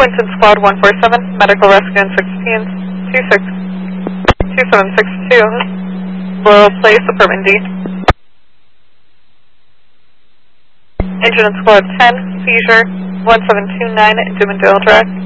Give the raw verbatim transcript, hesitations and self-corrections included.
Quinton Squad one four seven, medical rescue in sixteen, two six, two seven six two, Laurel Place, apartment D. Engine in Squad ten, seizure, one seven two nine, Dimondale Drive.